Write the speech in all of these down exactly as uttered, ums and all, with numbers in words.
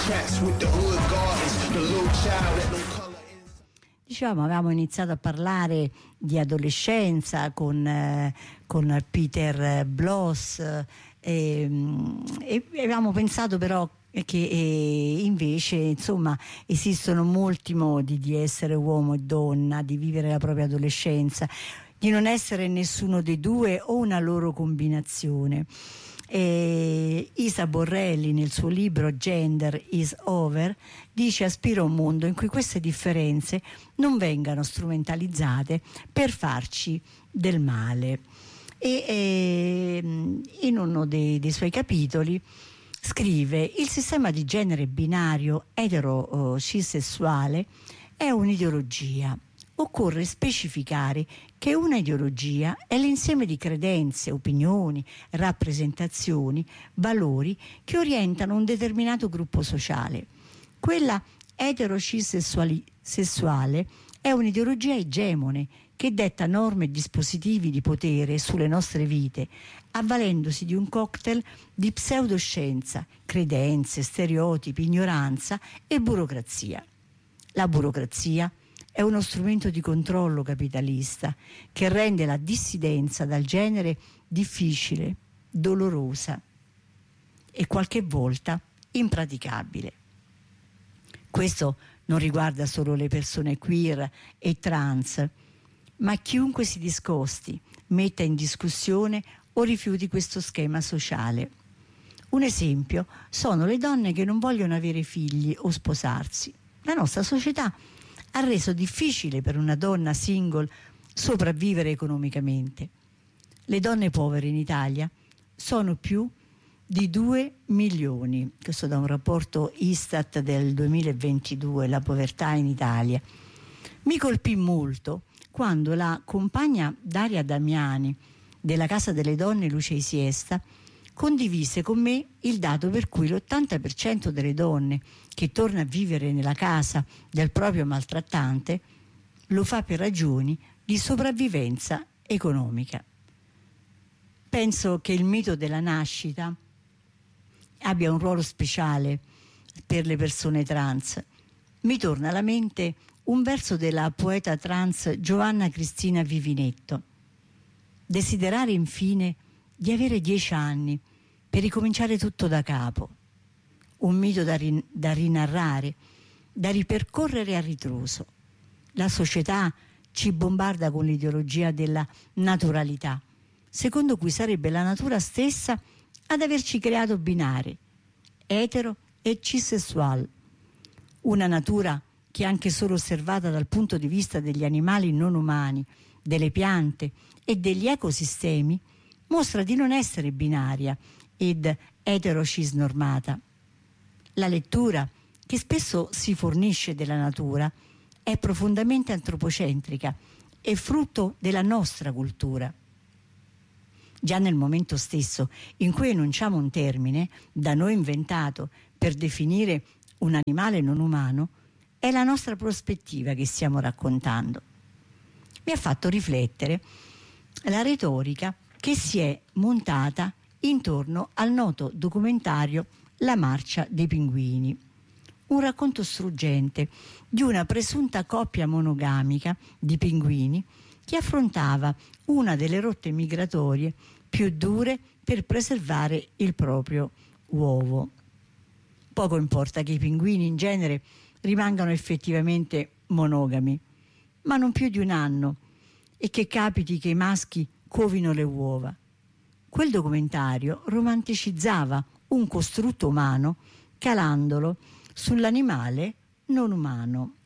tracks with the hood gardens, the little child that don't color. Diciamo, avevamo iniziato a parlare di adolescenza con, eh, con Peter Bloss eh, e avevamo pensato però che eh, invece insomma esistono molti modi di essere uomo e donna, di vivere la propria adolescenza, di non essere nessuno dei due o una loro combinazione. E Isa Borrelli nel suo libro Gender is Over dice: aspiro a un mondo in cui queste differenze non vengano strumentalizzate per farci del male. E, e in uno dei, dei suoi capitoli scrive: il sistema di genere binario etero-cisessuale è un'ideologia. Occorre specificare che una ideologia è l'insieme di credenze, opinioni, rappresentazioni, valori che orientano un determinato gruppo sociale. Quella etero-cisessuale è un'ideologia egemone che detta norme e dispositivi di potere sulle nostre vite, avvalendosi di un cocktail di pseudoscienza, credenze, stereotipi, ignoranza e burocrazia. La burocrazia è uno strumento di controllo capitalista che rende la dissidenza dal genere difficile, dolorosa e qualche volta impraticabile. Questo non riguarda solo le persone queer e trans, ma chiunque si discosti, metta in discussione o rifiuti questo schema sociale. Un esempio sono le donne che non vogliono avere figli o sposarsi. La nostra società ha reso difficile per una donna single sopravvivere economicamente. Le donne povere in Italia sono più di due milioni, questo da un rapporto Istat del duemilaventidue, la povertà in Italia. Mi colpì molto quando la compagna Daria Damiani della Casa delle Donne Luce Siesta condivise con me il dato per cui l'ottanta per cento delle donne che torna a vivere nella casa del proprio maltrattante lo fa per ragioni di sopravvivenza economica. Penso che il mito della nascita abbia un ruolo speciale per le persone trans. Mi torna alla mente un verso della poeta trans Giovanna Cristina Vivinetto: desiderare infine di avere dieci anni per ricominciare tutto da capo. Un mito da, rin- da rinarrare, da ripercorrere a ritroso. La società ci bombarda con l'ideologia della naturalità, secondo cui sarebbe la natura stessa ad averci creato binari, etero e cisessual. Una natura che, anche solo osservata dal punto di vista degli animali non umani, delle piante e degli ecosistemi, mostra di non essere binaria ed etero-cisnormata. La lettura che spesso si fornisce della natura è profondamente antropocentrica e frutto della nostra cultura. Già nel momento stesso in cui enunciamo un termine da noi inventato per definire un animale non umano, è la nostra prospettiva che stiamo raccontando. Mi ha fatto riflettere la retorica che si è montata intorno al noto documentario La marcia dei pinguini, un racconto struggente di una presunta coppia monogamica di pinguini che affrontava una delle rotte migratorie più dure per preservare il proprio uovo. Poco importa che i pinguini in genere rimangano effettivamente monogami, ma non più di un anno, e che capiti che i maschi covino le uova. Quel documentario romanticizzava un costrutto umano calandolo sull'animale non umano.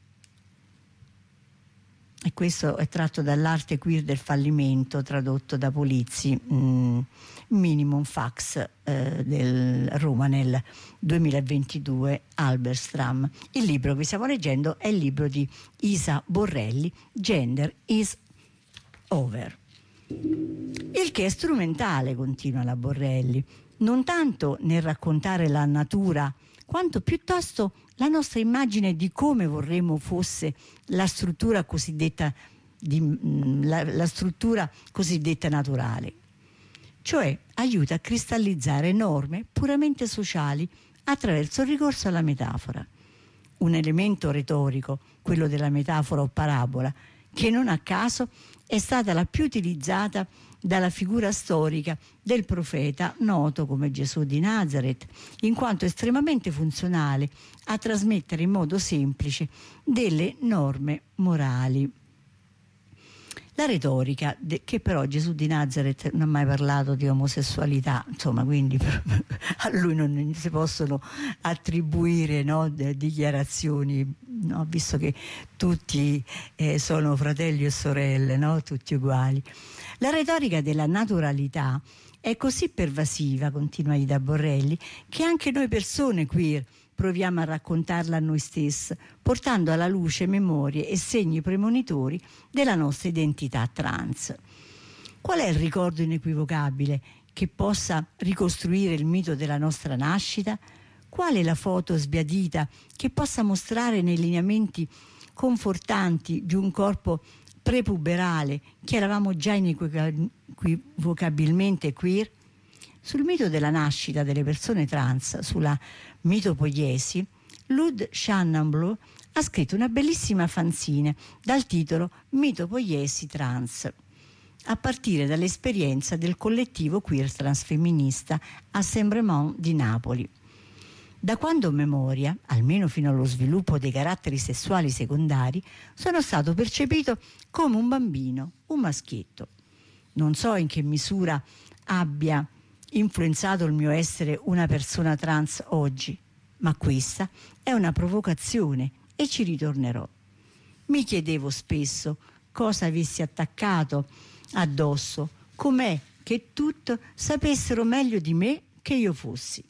E questo è tratto dall'Arte queer del fallimento, tradotto da Polizzi, mh, Minimum Fax eh, del Roma nel duemilaventidue, Alberstram. Il libro che stiamo leggendo è il libro di Isa Borrelli, Gender is Over. Il che è strumentale, continua la Borrelli, non tanto nel raccontare la natura, quanto piuttosto la nostra immagine di come vorremmo fosse la struttura cosiddetta, di, la, la struttura cosiddetta naturale. Cioè aiuta a cristallizzare norme puramente sociali attraverso il ricorso alla metafora. Un elemento retorico, quello della metafora o parabola, che non a caso è stata la più utilizzata dalla figura storica del profeta noto come Gesù di Nazareth, in quanto estremamente funzionale a trasmettere in modo semplice delle norme morali. La retorica, de, che però Gesù di Nazareth non ha mai parlato di omosessualità, insomma, quindi a lui non si possono attribuire, no, de, dichiarazioni, no, visto che tutti eh, sono fratelli e sorelle, no, tutti uguali. La retorica della naturalità è così pervasiva, continua Ida Borrelli, che anche noi persone queer proviamo a raccontarla a noi stesse, portando alla luce memorie e segni premonitori della nostra identità trans. Qual è il ricordo inequivocabile che possa ricostruire il mito della nostra nascita? Qual è la foto sbiadita che possa mostrare nei lineamenti confortanti di un corpo prepuberale che eravamo già inequivocabilmente queer? Sul mito della nascita delle persone trans, sulla mitopoiesi, Lud Shannonblough ha scritto una bellissima fanzine dal titolo Mitopoiesi trans, a partire dall'esperienza del collettivo queer transfemminista Assemblement di Napoli. Da quando ho memoria, almeno fino allo sviluppo dei caratteri sessuali secondari, sono stato percepito come un bambino, un maschietto. Non so in che misura abbia influenzato il mio essere una persona trans oggi, ma questa è una provocazione e ci ritornerò. Mi chiedevo spesso cosa avessi attaccato addosso, com'è che tutto sapessero meglio di me che io fossi.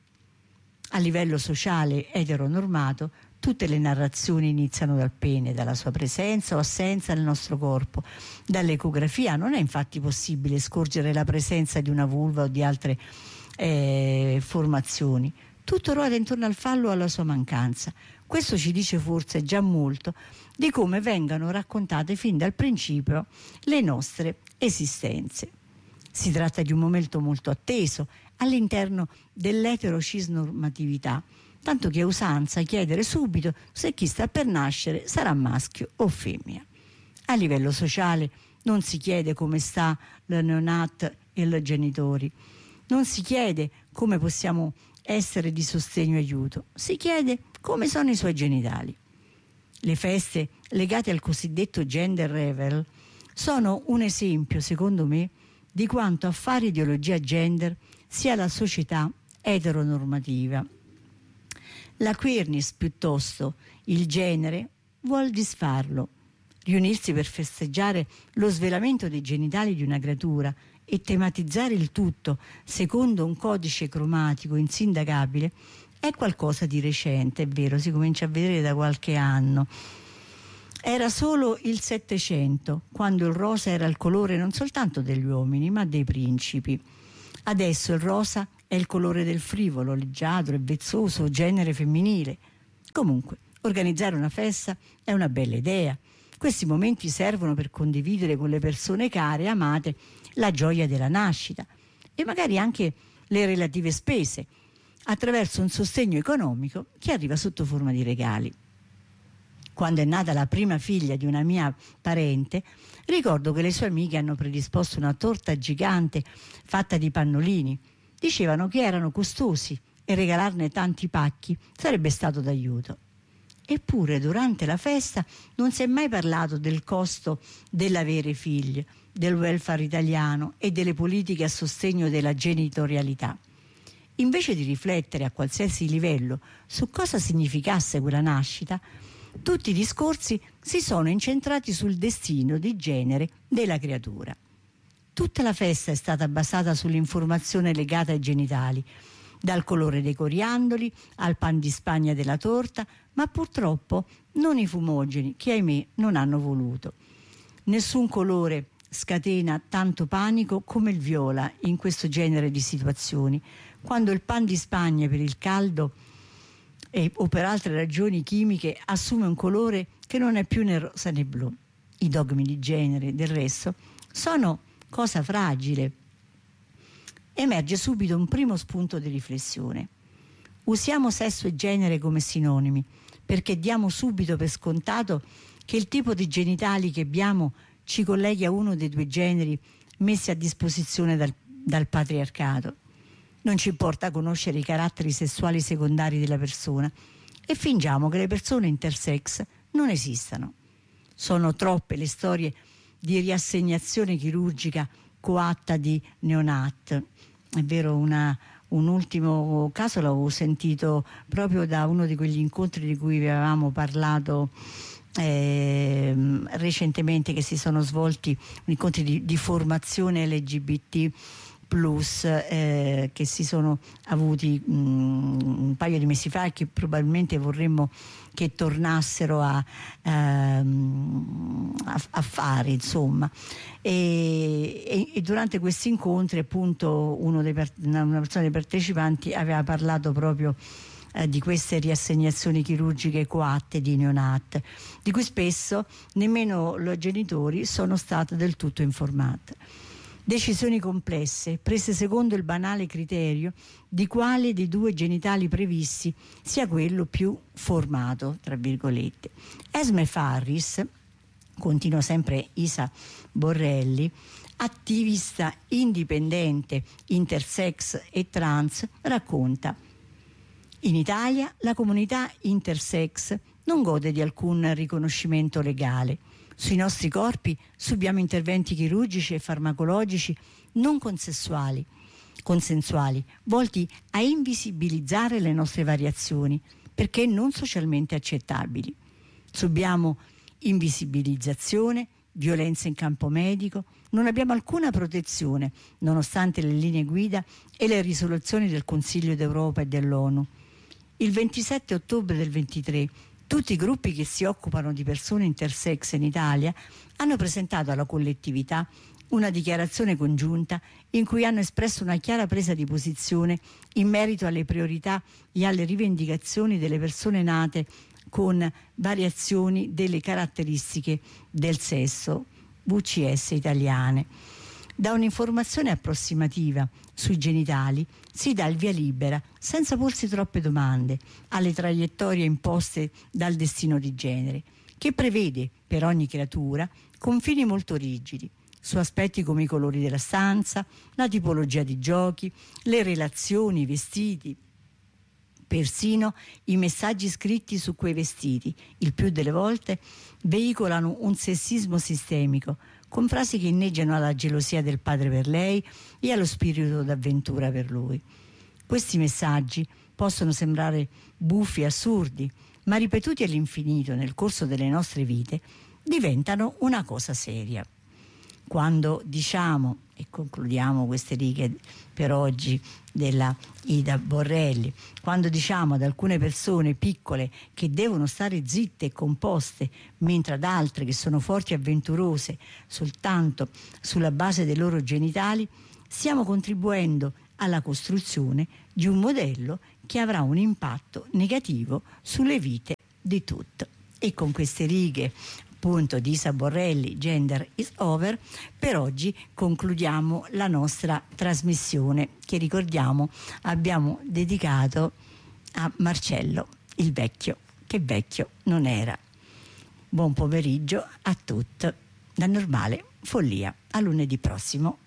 A livello sociale eteronormato, tutte le narrazioni iniziano dal pene, dalla sua presenza o assenza nel nostro corpo. Dall'ecografia non è infatti possibile scorgere la presenza di una vulva o di altre eh, formazioni. Tutto ruota intorno al fallo o alla sua mancanza. Questo ci dice forse già molto di come vengano raccontate fin dal principio le nostre esistenze. Si tratta di un momento molto atteso all'interno dell'eterocisnormatività, tanto che è usanza chiedere subito se chi sta per nascere sarà maschio o femmina. A livello sociale non si chiede come sta il neonato e i genitori, non si chiede come possiamo essere di sostegno e aiuto, si chiede come sono i suoi genitali. Le feste legate al cosiddetto gender reveal sono un esempio, secondo me, di quanto a fare ideologia gender sia la società eteronormativa. La queerness, piuttosto, il genere, vuol disfarlo. Riunirsi per festeggiare lo svelamento dei genitali di una creatura e tematizzare il tutto secondo un codice cromatico insindacabile è qualcosa di recente, è vero, si comincia a vedere da qualche anno. Era solo il Settecento, quando il rosa era il colore non soltanto degli uomini, ma dei principi. Adesso il rosa è il colore del frivolo, leggiadro e vezzoso genere femminile. Comunque, organizzare una festa è una bella idea. Questi momenti servono per condividere con le persone care e amate la gioia della nascita e magari anche le relative spese, attraverso un sostegno economico che arriva sotto forma di regali. Quando è nata la prima figlia di una mia parente, ricordo che le sue amiche hanno predisposto una torta gigante fatta di pannolini. Dicevano che erano costosi e regalarne tanti pacchi sarebbe stato d'aiuto. Eppure durante la festa non si è mai parlato del costo dell'avere figli, del welfare italiano e delle politiche a sostegno della genitorialità. Invece di riflettere a qualsiasi livello su cosa significasse quella nascita, tutti i discorsi si sono incentrati sul destino di genere della creatura. Tutta la festa è stata basata sull'informazione legata ai genitali, dal colore dei coriandoli al pan di Spagna della torta, ma purtroppo non i fumogeni che ahimè non hanno voluto. Nessun colore scatena tanto panico come il viola in questo genere di situazioni, quando il pan di Spagna per il caldo e, o per altre ragioni chimiche assume un colore che non è più né rosa né blu. I dogmi di genere, del resto, sono cosa fragile. Emerge subito un primo spunto di riflessione. Usiamo sesso e genere come sinonimi, perché diamo subito per scontato che il tipo di genitali che abbiamo ci colleghi a uno dei due generi messi a disposizione dal, dal patriarcato. Non ci importa conoscere i caratteri sessuali secondari della persona e fingiamo che le persone intersex non esistano. Sono troppe le storie di riassegnazione chirurgica coatta di neonat. È vero, una, un ultimo caso l'avevo sentito proprio da uno di quegli incontri di cui vi avevamo parlato eh, recentemente, che si sono svolti, incontri di, di formazione L G B T plus eh, che si sono avuti mh, un paio di mesi fa e che probabilmente vorremmo che tornassero a, ehm, a, a fare, insomma. E, e, e durante questi incontri, appunto, uno dei, una persona dei partecipanti aveva parlato proprio eh, di queste riassegnazioni chirurgiche coatte di neonat, di cui spesso nemmeno i genitori sono state del tutto informate. Decisioni complesse, prese secondo il banale criterio di quale dei due genitali previsti sia quello più formato, tra virgolette. Esme Farris, continua sempre Isa Borrelli, attivista indipendente, intersex e trans, racconta: in Italia la comunità intersex non gode di alcun riconoscimento legale. Sui nostri corpi subiamo interventi chirurgici e farmacologici non consensuali, consensuali, volti a invisibilizzare le nostre variazioni, perché non socialmente accettabili. Subiamo invisibilizzazione, violenza in campo medico, non abbiamo alcuna protezione, nonostante le linee guida e le risoluzioni del Consiglio d'Europa e dell'ONU. Il ventisette ottobre del ventitré tutti i gruppi che si occupano di persone intersex in Italia hanno presentato alla collettività una dichiarazione congiunta in cui hanno espresso una chiara presa di posizione in merito alle priorità e alle rivendicazioni delle persone nate con variazioni delle caratteristiche del sesso, V C S italiane. Da un'informazione approssimativa sui genitali si dà il via libera, senza porsi troppe domande, alle traiettorie imposte dal destino di genere, che prevede per ogni creatura confini molto rigidi su aspetti come i colori della stanza, la tipologia di giochi, le relazioni, i vestiti, persino i messaggi scritti su quei vestiti, il più delle volte veicolano un sessismo sistemico, con frasi che inneggiano alla gelosia del padre per lei e allo spirito d'avventura per lui. Questi messaggi possono sembrare buffi e assurdi, ma ripetuti all'infinito nel corso delle nostre vite diventano una cosa seria. Quando diciamo, e concludiamo queste righe per oggi della Ida Borrelli, quando diciamo ad alcune persone piccole che devono stare zitte e composte, mentre ad altre che sono forti e avventurose soltanto sulla base dei loro genitali, stiamo contribuendo alla costruzione di un modello che avrà un impatto negativo sulle vite di tutte. E con queste righe appunto di Isa Borrelli, Gender is Over, per oggi concludiamo la nostra trasmissione che, ricordiamo, abbiamo dedicato a Marcello il vecchio, che vecchio non era. Buon pomeriggio a tutti, da Normale Follia, a lunedì prossimo.